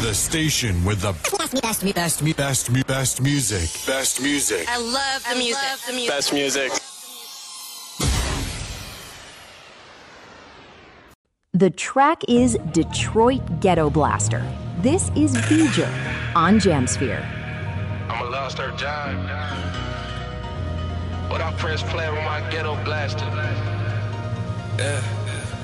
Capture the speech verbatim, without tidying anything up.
The station with the best, best, best, best, best, best music. Best music. I love the I music. love the music. Best music. The track is Detroit Ghetto Blaster. This is Beeger on Jamsphere. I'm a lost her John. But I press play with my ghetto blaster. Yeah.